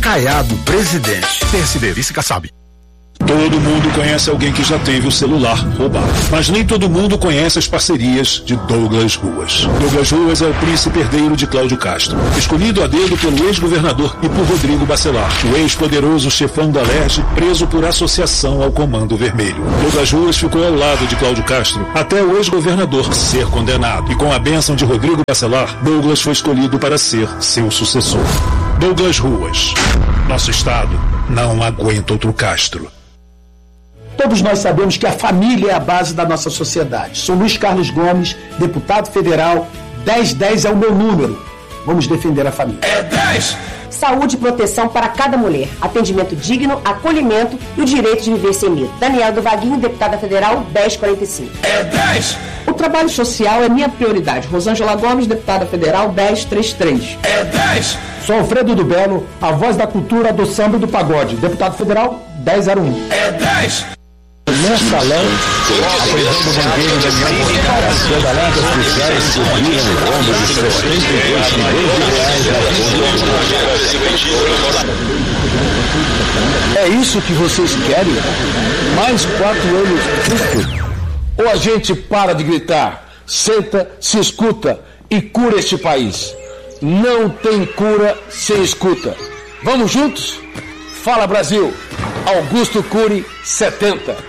Caiado Presidente. PSB, Vice Kassab. Todo mundo conhece alguém que já teve o celular roubado, mas nem todo mundo conhece as parcerias de Douglas Ruas. Douglas Ruas é o príncipe herdeiro de Cláudio Castro, escolhido a dedo pelo ex-governador e por Rodrigo Bacelar, o ex-poderoso chefão da Alerj, preso por associação ao Comando Vermelho. Douglas Ruas ficou ao lado de Cláudio Castro até o ex-governador ser condenado, e com a bênção de Rodrigo Bacelar, Douglas foi escolhido para ser seu sucessor. Douglas Ruas. Nosso estado não aguenta outro Castro. Todos nós sabemos que a família é a base da nossa sociedade. Sou Luiz Carlos Gomes, deputado federal. 1010 é o meu número. Vamos defender a família. É 10! Saúde e proteção para cada mulher. Atendimento digno, acolhimento e o direito de viver sem medo. Daniela do Vaguinho, deputada federal, 1045. É 10! O trabalho social é minha prioridade. Rosângela Gomes, deputada federal, 1033. É 10! Sou Alfredo do Belo, a voz da cultura, do samba e do pagode. Deputado federal, 1001. É 10! Mensalão, a prisão do banqueiro Daniel Moscara, quando alertas policiais subiram o rombo de 62 milhões de reais. É isso que vocês querem? Mais 4 anos justo? Ou a gente para de gritar, senta, se escuta e cura este país? Não tem cura sem escuta. Vamos juntos? Fala Brasil! Augusto Cury, 70.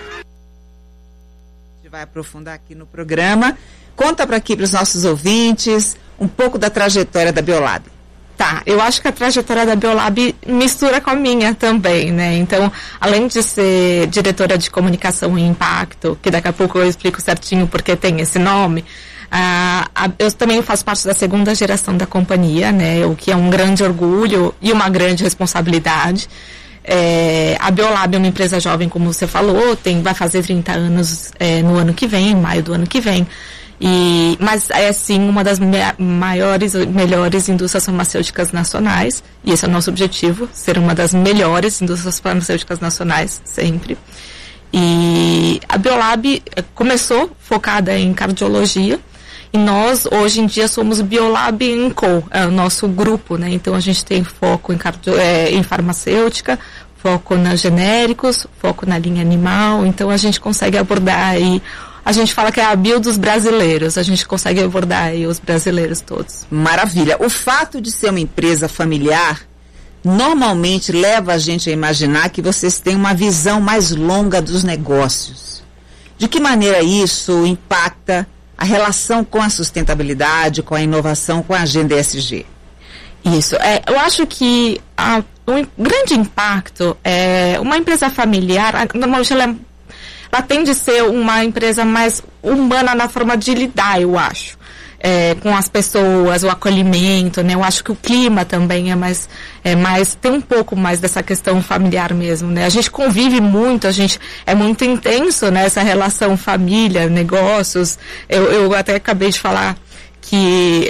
Vai aprofundar aqui no programa. Conta para os nossos ouvintes um pouco da trajetória da Biolab. Tá, eu acho que a trajetória da Biolab mistura com a minha também, né? Então, além de ser diretora de comunicação e impacto, que daqui a pouco eu explico certinho porque tem esse nome, eu também faço parte da segunda geração da companhia, né? O que é um grande orgulho e uma grande responsabilidade. A Biolab é uma empresa jovem, como você falou, vai fazer 30 anos no ano que vem, em maio do ano que vem. Mas é sim uma das melhores indústrias farmacêuticas nacionais, e esse é o nosso objetivo, ser uma das melhores indústrias farmacêuticas nacionais, sempre. E a Biolab começou focada em cardiologia, e nós, hoje em dia, somos Biolab & Co., é o nosso grupo, né? Então, a gente tem foco em farmacêutica, foco nos genéricos, foco na linha animal. Então, a gente consegue abordar aí, a gente fala que é a bio dos brasileiros, a gente consegue abordar aí os brasileiros todos. Maravilha. O fato de ser uma empresa familiar, normalmente leva a gente a imaginar que vocês têm uma visão mais longa dos negócios. De que maneira isso impacta a relação com a sustentabilidade, com a inovação, com a agenda ESG? Isso. Eu acho que um grande impacto é uma empresa familiar, normalmente ela tende a ser uma empresa mais humana na forma de lidar, eu acho. Com as pessoas, o acolhimento, né? Eu acho que o clima também tem um pouco mais dessa questão familiar mesmo, né? A gente convive muito, é muito intenso, né? Essa relação família, negócios. Eu até acabei de falar que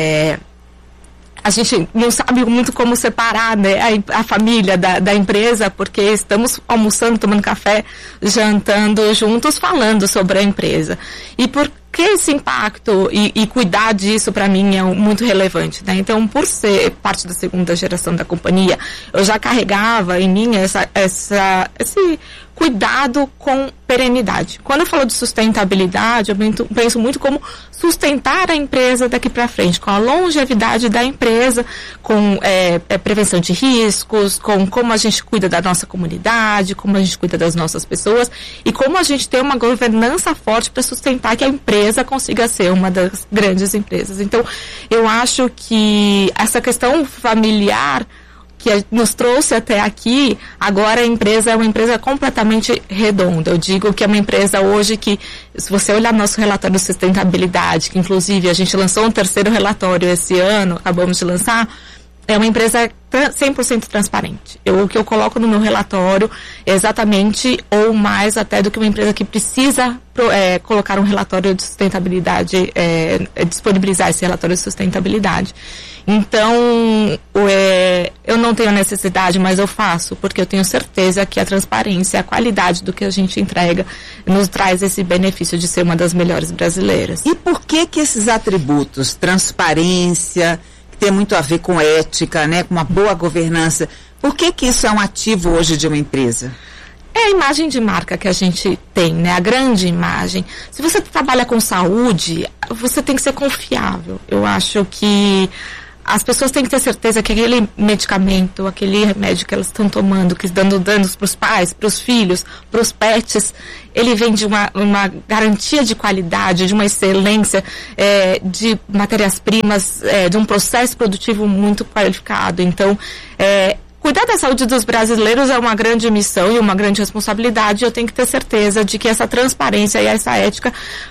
a gente não sabe muito como separar, né, a família da empresa, porque estamos almoçando, tomando café, jantando juntos, falando sobre a empresa. E por que esse impacto e cuidar disso, para mim, é muito relevante, né? Então, por ser parte da segunda geração da companhia, eu já carregava em mim esse cuidado com perenidade. Quando eu falo de sustentabilidade, eu penso muito como sustentar a empresa daqui para frente, com a longevidade da empresa, com prevenção de riscos, com como a gente cuida da nossa comunidade, como a gente cuida das nossas pessoas e como a gente tem uma governança forte para sustentar que a empresa consiga ser uma das grandes empresas. Então, eu acho que essa questão familiar que nos trouxe até aqui, agora a empresa é uma empresa completamente redonda. Eu digo que é uma empresa hoje que, se você olhar nosso relatório de sustentabilidade, que inclusive a gente lançou um terceiro relatório esse ano, acabamos de lançar, é uma empresa 100% transparente. O que eu coloco no meu relatório é exatamente ou mais até do que uma empresa que precisa colocar um relatório de sustentabilidade, disponibilizar esse relatório de sustentabilidade. Então, eu não tenho necessidade, mas eu faço, porque eu tenho certeza que a transparência, a qualidade do que a gente entrega nos traz esse benefício de ser uma das melhores brasileiras. E por que esses atributos, transparência, que tem muito a ver com ética, né, com uma boa governança, Por que isso é um ativo hoje de uma empresa? É a imagem de marca que a gente tem, né? A grande imagem. Se você trabalha com saúde, você tem que ser confiável. Eu acho que as pessoas têm que ter certeza que aquele medicamento, aquele remédio que elas estão tomando, que dando danos para os pais, para os filhos, para os pets, ele vem de uma garantia de qualidade, de uma excelência, de matérias-primas, de um processo produtivo muito qualificado. Então, cuidar da saúde dos brasileiros é uma grande missão e uma grande responsabilidade. Eu tenho que ter certeza de que essa transparência e essa ética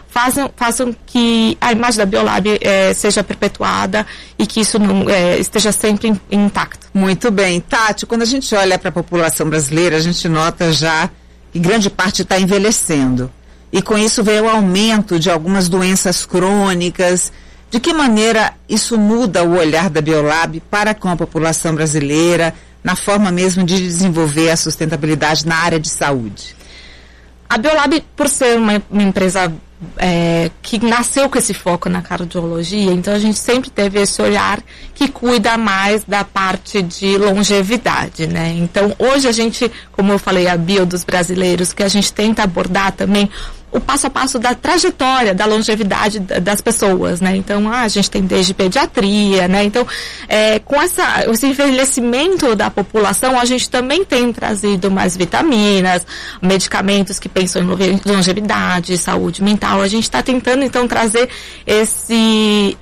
façam que a imagem da Biolab seja perpetuada e que isso não, esteja sempre intacto. Muito bem. Tati, quando a gente olha para a população brasileira, a gente nota já que grande parte está envelhecendo. E com isso veio o aumento de algumas doenças crônicas. De que maneira isso muda o olhar da Biolab para com a população brasileira, na forma mesmo de desenvolver a sustentabilidade na área de saúde? A Biolab, por ser uma empresa que nasceu com esse foco na cardiologia, então a gente sempre teve esse olhar que cuida mais da parte de longevidade, né? Então hoje a gente, como eu falei, a bio dos brasileiros, que a gente tenta abordar também o passo a passo da trajetória, da longevidade das pessoas, né? Então, a gente tem desde pediatria, né? Então, com esse envelhecimento da população, a gente também tem trazido mais vitaminas, medicamentos que pensam em longevidade, saúde mental. A gente está tentando, então, trazer esse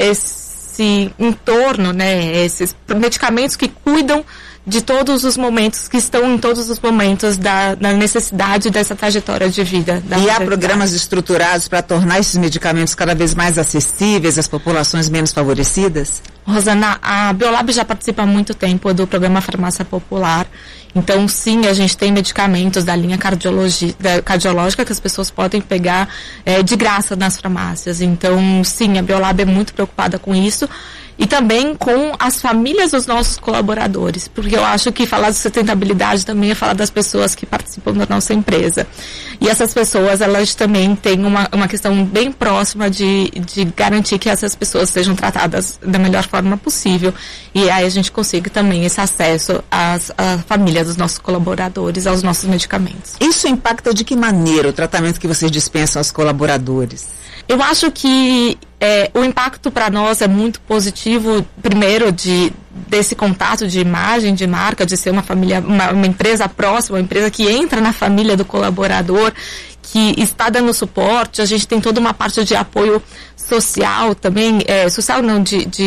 entorno, né? Esses medicamentos que cuidam de todos os momentos, que estão em todos os momentos da necessidade dessa trajetória de vida. E há programas estruturados para tornar esses medicamentos cada vez mais acessíveis às populações menos favorecidas? Rosana, a Biolab já participa há muito tempo do programa Farmácia Popular. Então, sim, a gente tem medicamentos da linha cardiológica que as pessoas podem pegar de graça nas farmácias. Então, sim, a Biolab é muito preocupada com isso. E também com as famílias dos nossos colaboradores, porque eu acho que falar de sustentabilidade também é falar das pessoas que participam da nossa empresa. E essas pessoas, elas também têm uma questão bem próxima de garantir que essas pessoas sejam tratadas da melhor forma possível. E aí a gente consiga também esse acesso à família dos nossos colaboradores, aos nossos medicamentos. Isso impacta de que maneira o tratamento que vocês dispensam aos colaboradores? Eu acho que o impacto para nós é muito positivo, primeiro, desse contato de imagem, de marca, de ser uma família, uma empresa próxima, uma empresa que entra na família do colaborador, que está dando suporte. A gente tem toda uma parte de apoio social também, social não,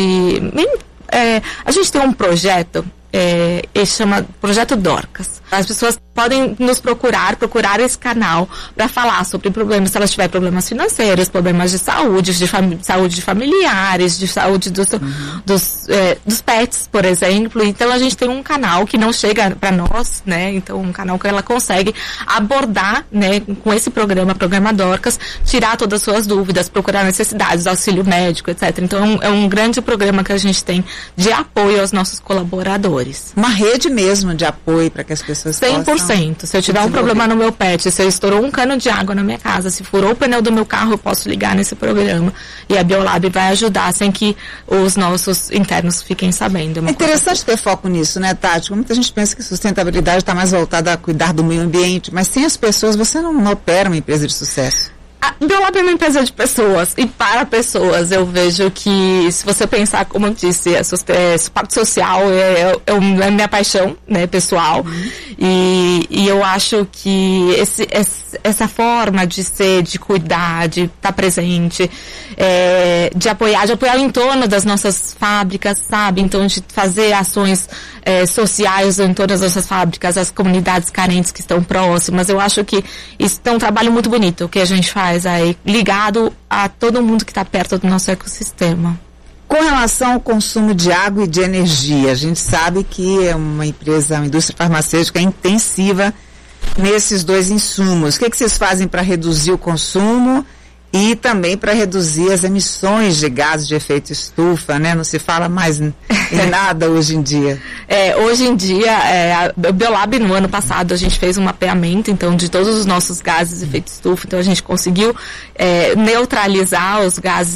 a gente tem um projeto, ele chama Projeto Dorcas. As pessoas podem nos procurar esse canal para falar sobre problemas, se elas tiverem problemas financeiros, problemas de saúde, saúde de familiares, de saúde dos pets, por exemplo. Então a gente tem um canal que não chega para nós, né? Então um canal que ela consegue abordar, né, com esse programa Dorcas, tirar todas as suas dúvidas, procurar necessidades, auxílio médico, etc. Então é um grande programa que a gente tem de apoio aos nossos colaboradores. Uma rede mesmo de apoio para que as pessoas 100%. Se eu tiver um problema no meu pet, se eu estourou um cano de água na minha casa, se furou o pneu do meu carro, eu posso ligar nesse programa. E a Biolab vai ajudar sem que os nossos internos fiquem sabendo. É interessante ter foco nisso, né, Tati? Muita gente pensa que sustentabilidade está mais voltada a cuidar do meio ambiente, mas sem as pessoas você não opera uma empresa de sucesso. A Biolab é uma empresa de pessoas e para pessoas. Eu vejo que, se você pensar, como eu disse, a parte social é minha paixão, né, pessoal. E eu acho que essa forma de ser, de cuidar, de estar presente, de apoiar o entorno das nossas fábricas, sabe? Então, de fazer ações sociais em todas as nossas fábricas, as comunidades carentes que estão próximas. Eu acho que isso é um trabalho muito bonito que a gente faz aí, ligado a todo mundo que está perto do nosso ecossistema. Com relação ao consumo de água e de energia, a gente sabe que é uma indústria farmacêutica intensiva nesses dois insumos. O que vocês fazem para reduzir o consumo e também para reduzir as emissões de gases de efeito estufa, né? Não se fala mais em nada hoje em dia. Hoje em dia, a Biolab, no ano passado, a gente fez um mapeamento, então, de todos os nossos gases de efeito estufa. Então, a gente conseguiu neutralizar os gases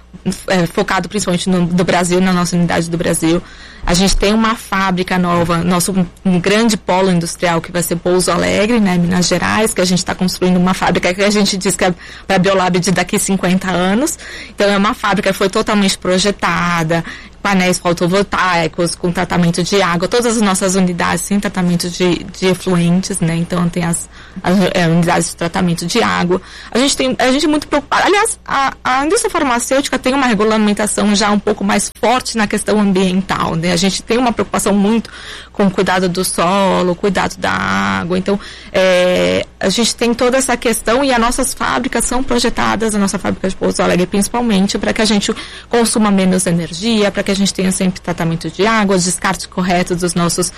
focado principalmente no Brasil, na nossa unidade do Brasil. A gente tem uma fábrica nova, um grande polo industrial que vai ser Pouso Alegre, né, Minas Gerais, que a gente está construindo uma fábrica que a gente diz que é para a Biolab de daqui 50 anos. Então é uma fábrica que foi totalmente projetada, painéis fotovoltaicos, com tratamento de água, todas as nossas unidades têm tratamento de efluentes, né? Então tem as unidades de tratamento de água. A gente é muito preocupada. Aliás, a indústria farmacêutica tem uma regulamentação já um pouco mais forte na questão ambiental, né? A gente tem uma preocupação muito com o cuidado do solo, cuidado da água. Então, a gente tem toda essa questão e as nossas fábricas são projetadas, a nossa fábrica de Pouso Alegre principalmente, para que a gente consuma menos energia, para que a gente tenha sempre tratamento de água, descarte correto dos nossos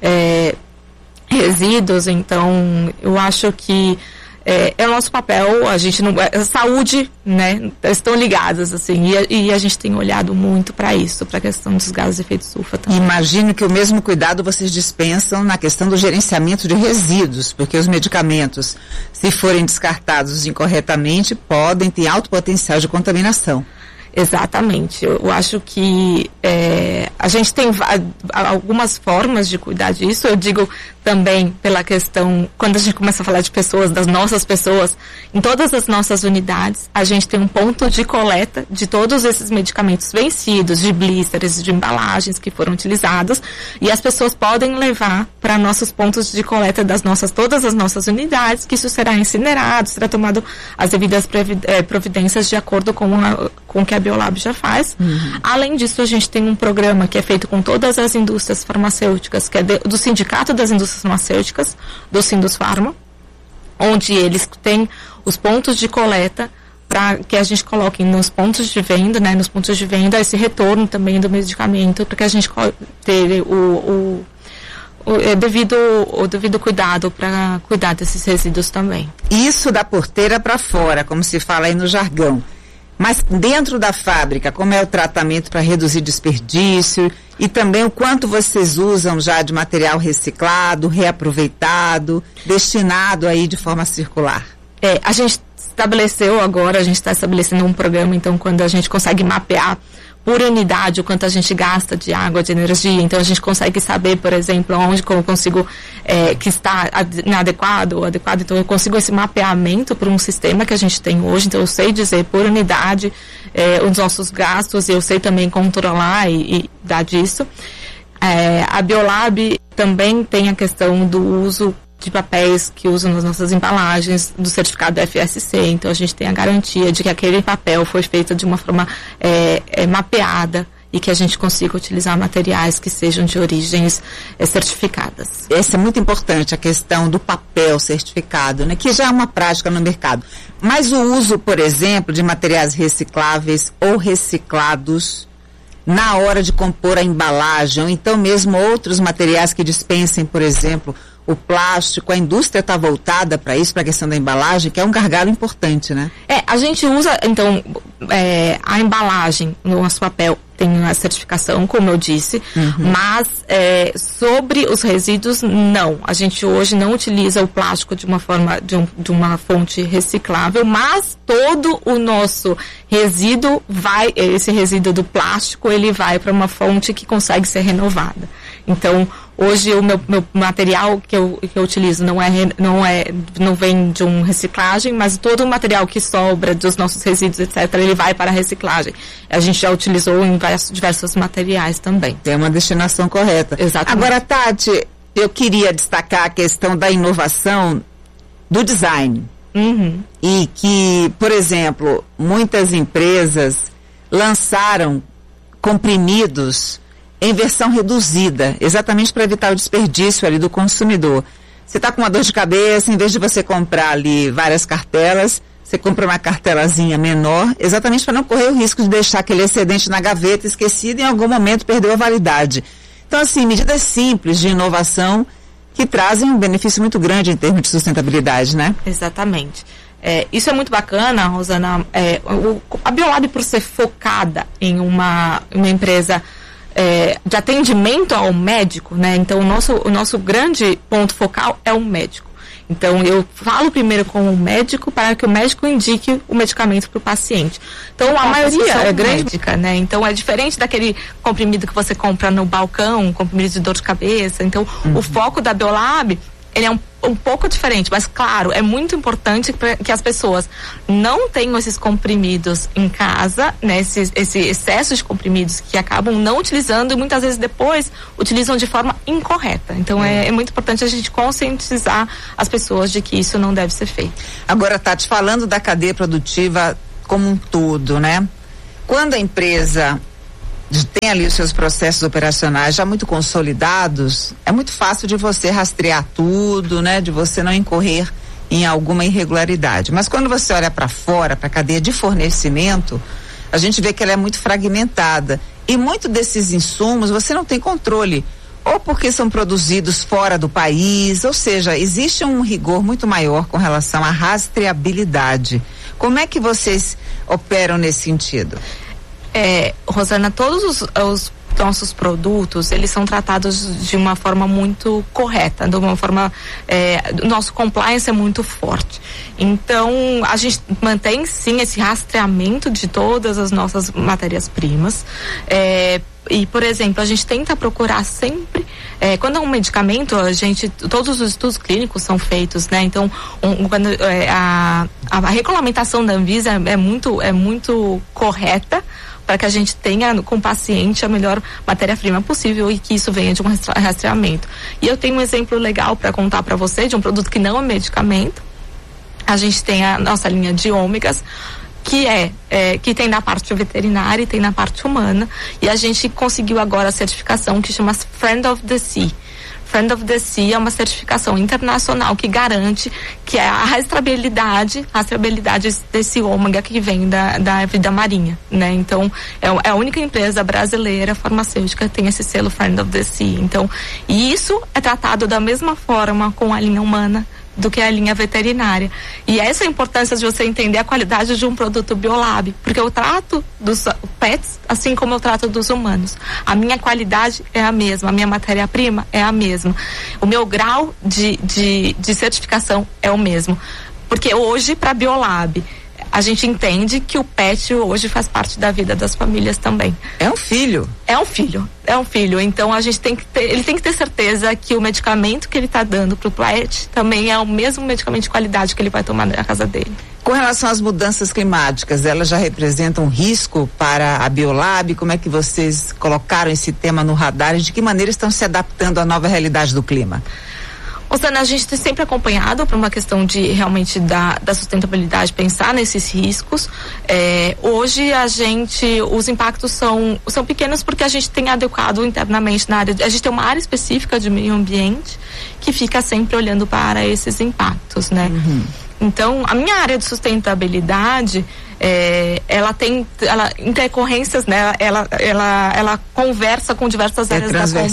resíduos. Então, eu acho que é o nosso papel, a gente não, saúde, né, estão ligadas, assim, e a gente tem olhado muito para isso, para a questão dos gases de efeito estufa também. Imagino que o mesmo cuidado vocês dispensam na questão do gerenciamento de resíduos, porque os medicamentos, se forem descartados incorretamente, podem ter alto potencial de contaminação. Exatamente. Eu acho que a gente tem algumas formas de cuidar disso. Eu digo também pela questão, quando a gente começa a falar de pessoas, das nossas pessoas, em todas as nossas unidades, a gente tem um ponto de coleta de todos esses medicamentos vencidos, de blisters, de embalagens que foram utilizados, e as pessoas podem levar para nossos pontos de coleta todas as nossas unidades, que isso será incinerado, será tomado as devidas providências de acordo com o que a Biolab já faz. Além disso, a gente tem um programa que é feito com todas as indústrias farmacêuticas, que é do Sindicato das Indústrias Farmacêuticas, do Sindusfarma, onde eles têm os pontos de coleta para que a gente coloque nos pontos de venda, né, nos pontos de venda, esse retorno também do medicamento, para que a gente tenha o devido cuidado para cuidar desses resíduos também. Isso da porteira para fora, como se fala aí no jargão. Mas dentro da fábrica, como é o tratamento para reduzir desperdício e também o quanto vocês usam já de material reciclado, reaproveitado, destinado aí de forma circular? A gente está estabelecendo um programa, então, quando a gente consegue mapear por unidade o quanto a gente gasta de água, de energia, então a gente consegue saber, por exemplo, onde eu consigo, que está inadequado ou adequado, então eu consigo esse mapeamento por um sistema que a gente tem hoje, então eu sei dizer por unidade os nossos gastos, e eu sei também controlar e dar disso. A Biolab também tem a questão do uso de papéis que usam nas nossas embalagens, do certificado FSC, então a gente tem a garantia de que aquele papel foi feito de uma forma mapeada e que a gente consiga utilizar materiais que sejam de origens certificadas. Essa é muito importante, a questão do papel certificado, né, que já é uma prática no mercado. Mas o uso, por exemplo, de materiais recicláveis ou reciclados na hora de compor a embalagem, ou então mesmo outros materiais que dispensem, por exemplo, o plástico, a indústria está voltada para isso, para a questão da embalagem, que é um gargalo importante, né? A gente usa, então, a embalagem, no nosso papel, tem a certificação, como eu disse, mas sobre os resíduos, não. A gente hoje não utiliza o plástico de uma forma, de uma fonte reciclável, mas todo o nosso resíduo esse resíduo do plástico, ele vai para uma fonte que consegue ser renovada. Então, hoje o meu material que eu utilizo não vem de uma reciclagem, mas todo o material que sobra dos nossos resíduos, etc., ele vai para a reciclagem. A gente já utilizou em diversos materiais também. Tem uma destinação correta. Exatamente. Agora, Tati, eu queria destacar a questão da inovação do design. E que, por exemplo, muitas empresas lançaram comprimidos em versão reduzida, exatamente para evitar o desperdício ali do consumidor. Você está com uma dor de cabeça, em vez de você comprar ali várias cartelas, você compra uma cartelazinha menor, exatamente para não correr o risco de deixar aquele excedente na gaveta esquecido e em algum momento perdeu a validade. Então, assim, medidas simples de inovação que trazem um benefício muito grande em termos de sustentabilidade, né? Exatamente. Isso é muito bacana, Rosana. A Biolab, por ser focada em uma empresa de atendimento ao médico, né? Então o nosso grande ponto focal é o médico. Então, eu falo primeiro com o médico para que o médico indique o medicamento para o paciente. Então, a maioria é grande médica, né? Então, é diferente daquele comprimido que você compra no balcão, um comprimido de dor de cabeça. Então, o foco da Biolab, ele é um pouco diferente, mas claro, é muito importante que as pessoas não tenham esses comprimidos em casa, né, esse excesso de comprimidos que acabam não utilizando e muitas vezes depois utilizam de forma incorreta. Então é muito importante a gente conscientizar as pessoas de que isso não deve ser feito. Agora, Tati, falando da cadeia produtiva como um todo, né? Quando a empresa tem ali os seus processos operacionais já muito consolidados, é muito fácil de você rastrear tudo, né? De você não incorrer em alguma irregularidade. Mas quando você olha para fora, para a cadeia de fornecimento, a gente vê que ela é muito fragmentada. E muito desses insumos você não tem controle, ou porque são produzidos fora do país, ou seja, existe um rigor muito maior com relação à rastreabilidade. Como é que vocês operam nesse sentido? Rosana, todos os nossos produtos, eles são tratados de uma forma muito correta, de uma forma, nosso compliance é muito forte. Então, a gente mantém sim esse rastreamento de todas as nossas matérias-primas. E, por exemplo, a gente tenta procurar sempre, quando é um medicamento, todos os estudos clínicos são feitos, né? Então, quando a regulamentação da Anvisa é muito correta, para que a gente tenha com o paciente a melhor matéria-prima possível e que isso venha de um rastreamento. E eu tenho um exemplo legal para contar para você de um produto que não é medicamento. A gente tem a nossa linha de ômegas, que tem na parte veterinária e tem na parte humana, e a gente conseguiu agora a certificação que chama Friend of the Sea. Friend of the Sea é uma certificação internacional que garante que é a rastreabilidade desse ômega que vem da vida marinha, né? Então, é a única empresa brasileira farmacêutica que tem esse selo Friend of the Sea. Então, e isso é tratado da mesma forma com a linha humana do que a linha veterinária. E essa é a importância de você entender a qualidade de um produto Biolab, porque eu trato dos pets assim como eu trato dos humanos. A minha qualidade é a mesma, a minha matéria-prima é a mesma. O meu grau de certificação é o mesmo. Porque hoje, para Biolab, a gente entende que o pet hoje faz parte da vida das famílias também. É um filho. É um filho. Então a gente ele tem que ter certeza que o medicamento que ele está dando pro pet também é o mesmo medicamento de qualidade que ele vai tomar na casa dele. Com relação às mudanças climáticas, elas já representam um risco para a Biolab? Como é que vocês colocaram esse tema no radar e de que maneira estão se adaptando à nova realidade do clima? Rosana, a gente tem sempre acompanhado para uma questão de realmente da sustentabilidade, pensar nesses riscos. Hoje os impactos são pequenos porque a gente tem adequado internamente na área, a gente tem uma área específica de meio ambiente que fica sempre olhando para esses impactos, né? Uhum. Então, a minha área de sustentabilidade, ela tem intercorrências, né? Ela conversa com diversas áreas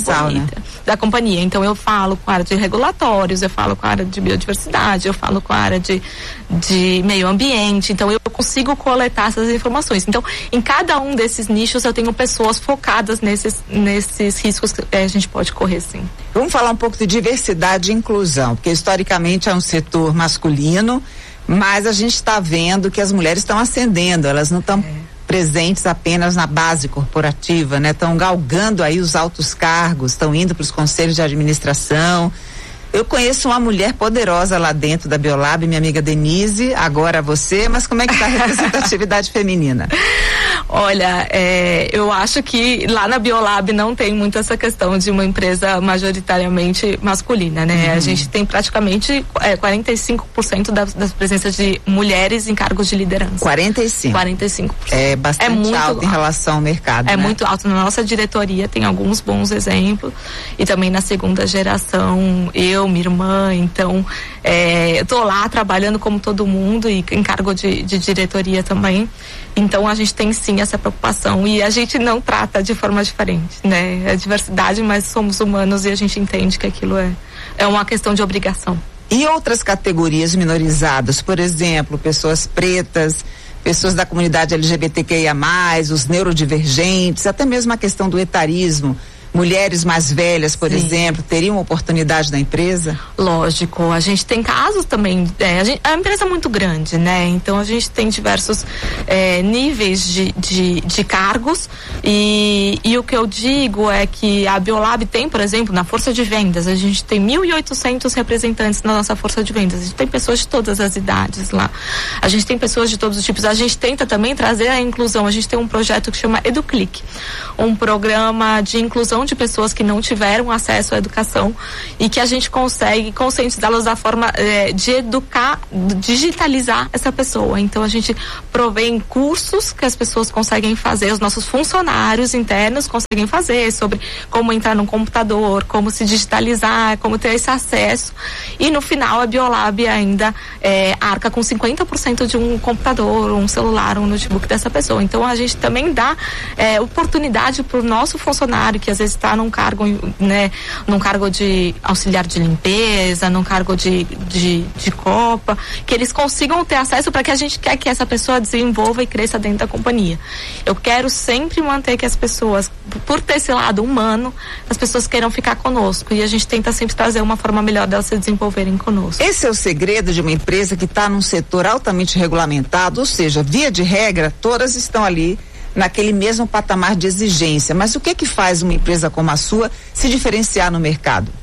da companhia. Então, eu falo com a área de regulatórios, eu falo com a área de biodiversidade, eu falo com a área de meio ambiente. Então, eu consigo coletar essas informações. Então, em cada um desses nichos, eu tenho pessoas focadas nesses riscos que a gente pode correr, sim. Vamos falar um pouco de diversidade e inclusão, porque historicamente é um setor masculino, mas a gente está vendo que as mulheres estão ascendendo, elas não estão presentes apenas na base corporativa, né? Estão galgando aí os altos cargos, estão indo para os conselhos de administração. Eu conheço uma mulher poderosa lá dentro da Biolab, minha amiga Denise, agora você, mas como é que está a representatividade feminina? Olha, eu acho que lá na Biolab não tem muito essa questão de uma empresa majoritariamente masculina, né? Uhum. A gente tem praticamente 45% das presenças de mulheres em cargos de liderança. 45%? É bastante muito alto em relação ao mercado, né? Muito alto. Na nossa diretoria tem alguns bons exemplos e também na segunda geração, minha irmã, então eu tô lá trabalhando como todo mundo e em cargo de diretoria também, então a gente tem sim essa preocupação e a gente não trata de forma diferente, né? É diversidade, mas somos humanos e a gente entende que aquilo é uma questão de obrigação. E outras categorias minorizadas, por exemplo, pessoas pretas, pessoas da comunidade LGBTQIA+, os neurodivergentes, até mesmo a questão do etarismo. mulheres mais velhas, por exemplo, teriam oportunidade na empresa? Lógico, a gente tem casos também, a empresa é muito grande, né? Então a gente tem diversos níveis de cargos e o que eu digo é que a Biolab tem, por exemplo, na força de vendas, a gente tem 1.800 representantes na nossa força de vendas, a gente tem pessoas de todas as idades lá, a gente tem pessoas de todos os tipos, a gente tenta também trazer a inclusão, a gente tem um projeto que chama EduClick, um programa de inclusão de pessoas que não tiveram acesso à educação e que a gente consegue conscientizá-las da forma de educar, digitalizar essa pessoa. Então a gente provém cursos que as pessoas conseguem fazer, os nossos funcionários internos conseguem fazer sobre como entrar no computador, como se digitalizar, como ter esse acesso, e no final a Biolab ainda arca com 50% de um computador, um celular, um notebook dessa pessoa. Então a gente também dá oportunidade para o nosso funcionário que às vezes está num cargo, né, num cargo de auxiliar de limpeza, num cargo de copa, que eles consigam ter acesso, para que a gente quer que essa pessoa desenvolva e cresça dentro da companhia. Eu quero sempre manter que as pessoas, por ter esse lado humano, as pessoas queiram ficar conosco, e a gente tenta sempre trazer uma forma melhor delas se desenvolverem conosco. Esse é o segredo de uma empresa que está num setor altamente regulamentado, ou seja, via de regra, todas estão ali naquele mesmo patamar de exigência. Mas o que faz uma empresa como a sua se diferenciar no mercado?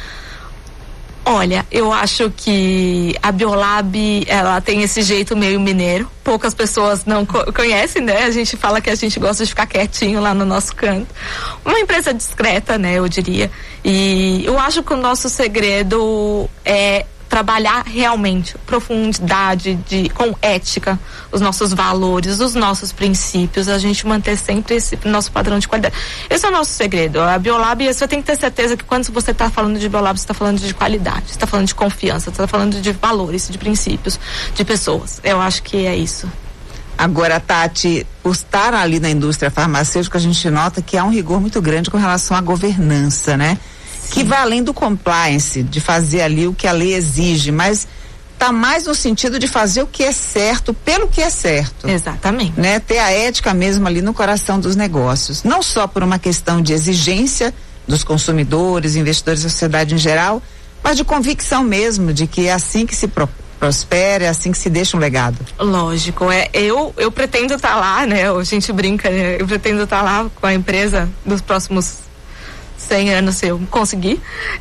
Olha, eu acho que a Biolab, ela tem esse jeito meio mineiro. Poucas pessoas não conhecem, né? A gente fala que a gente gosta de ficar quietinho lá no nosso canto. Uma empresa discreta, né? Eu diria. E eu acho que o nosso segredo é trabalhar realmente profundidade, com ética, os nossos valores, os nossos princípios, a gente manter sempre esse nosso padrão de qualidade. Esse é o nosso segredo. A Biolab, você tem que ter certeza que quando você está falando de Biolab, você está falando de qualidade, você está falando de confiança, você está falando de valores, de princípios, de pessoas. Eu acho que é isso. Agora, Tati, por estar ali na indústria farmacêutica, a gente nota que há um rigor muito grande com relação à governança, né? Que vai além do compliance, de fazer ali o que a lei exige, mas está mais no sentido de fazer o que é certo pelo que é certo. Exatamente. Né? Ter a ética mesmo ali no coração dos negócios. Não só por uma questão de exigência dos consumidores, investidores da sociedade em geral, mas de convicção mesmo de que é assim que se prospera, é assim que se deixa um legado. Lógico, eu pretendo estar lá, né? A gente brinca, né? Eu pretendo estar lá com a empresa nos próximos 100 anos, se eu conseguir,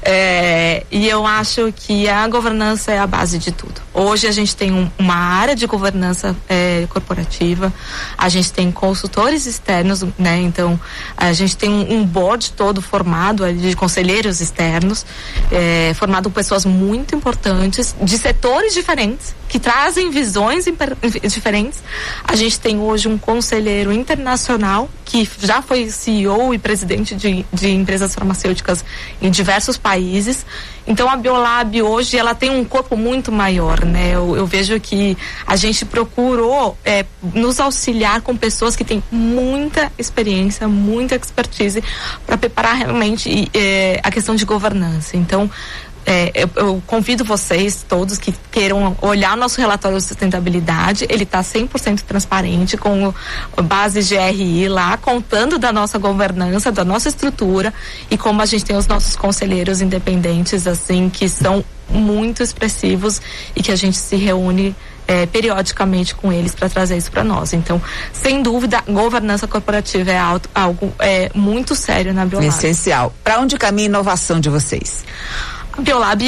e eu acho que a governança é a base de tudo. Hoje a gente tem uma área de governança corporativa, a gente tem consultores externos, né? Então a gente tem um board todo formado de conselheiros externos, formado por pessoas muito importantes, de setores diferentes, que trazem visões diferentes. A gente tem hoje um conselheiro internacional que já foi CEO e presidente de empresas farmacêuticas em diversos países. Então a Biolab hoje ela tem um corpo muito maior, né? Eu vejo que a gente procurou nos auxiliar com pessoas que têm muita experiência, muita expertise para preparar realmente a questão de governança. Então eu convido vocês todos que queiram olhar nosso relatório de sustentabilidade. Ele está 100% transparente, com base de RI lá, contando da nossa governança, da nossa estrutura, e como a gente tem os nossos conselheiros independentes, assim, que são muito expressivos e que a gente se reúne periodicamente com eles para trazer isso para nós. Então, sem dúvida, governança corporativa é algo muito sério na Biolab. Essencial. Para onde caminha a inovação de vocês? A Biolab,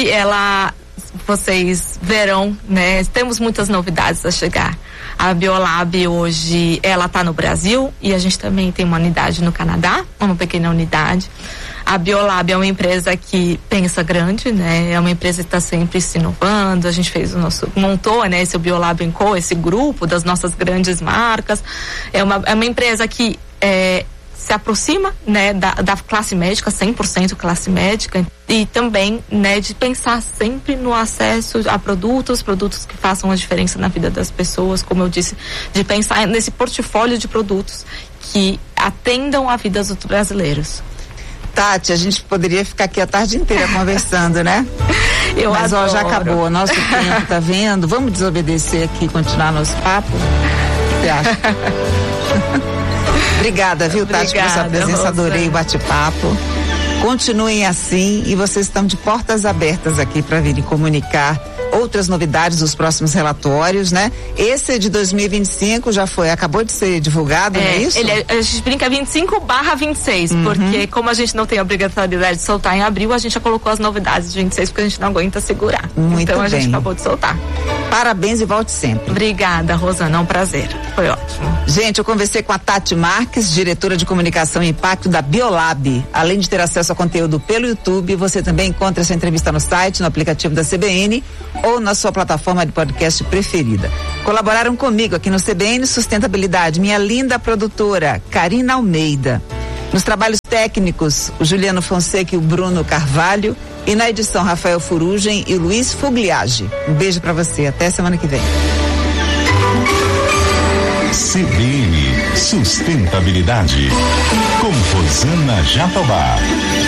vocês verão, né? Temos muitas novidades a chegar. A Biolab hoje, ela está no Brasil, e a gente também tem uma unidade no Canadá, uma pequena unidade. A Biolab é uma empresa que pensa grande, né? É uma empresa que está sempre se inovando. A gente montou, né, esse Biolab & Co., esse grupo das nossas grandes marcas. É uma empresa que se aproxima, né, da classe médica, 100% classe médica, e também, né, de pensar sempre no acesso a produtos que façam a diferença na vida das pessoas, como eu disse, de pensar nesse portfólio de produtos que atendam a vida dos brasileiros. Tati, a gente poderia ficar aqui a tarde inteira conversando, né? Mas adoro. Já acabou, nosso tempo, tá vendo? Vamos desobedecer aqui e continuar nosso papo? O que você acha? Obrigada, viu, Tati, por sua presença. Rosa. Adorei o bate-papo. Continuem assim e vocês estão de portas abertas aqui para virem comunicar outras novidades dos próximos relatórios, né? Esse de 2025 já acabou de ser divulgado, não é isso? A gente brinca 25/26, porque como a gente não tem a obrigatoriedade de soltar em abril, a gente já colocou as novidades de 26 porque a gente não aguenta segurar. Muito então a bem. gente acabou de soltar. Parabéns e volte sempre. Obrigada, Rosana, é um prazer. Foi ótimo. Gente, eu conversei com a Tati Marques, diretora de comunicação e impacto da Biolab. Além de ter acesso a conteúdo pelo YouTube, você também encontra essa entrevista no site, no aplicativo da CBN ou na sua plataforma de podcast preferida. Colaboraram comigo aqui no CBN Sustentabilidade, minha linda produtora, Karina Almeida. Nos trabalhos técnicos, o Juliano Fonseca e o Bruno Carvalho. E na edição, Rafael Furugem e o Luiz Fugliage. Um beijo pra você, até semana que vem. CBN Sustentabilidade, com Rosana Jatobá.